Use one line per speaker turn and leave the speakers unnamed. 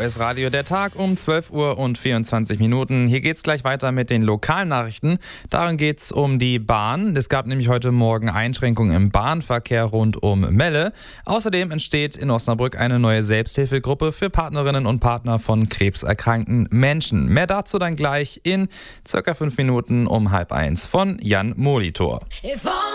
SOS Radio, der Tag um 12 Uhr und 24 Minuten. Hier geht's gleich weiter mit den Lokalnachrichten. Darin geht's um die Bahn. Es gab nämlich heute Morgen Einschränkungen im Bahnverkehr rund um Melle. Außerdem entsteht in Osnabrück eine neue Selbsthilfegruppe für Partnerinnen und Partner von krebserkrankten Menschen. Mehr dazu dann gleich in circa 5 Minuten um 12:30 von Jan Molitor.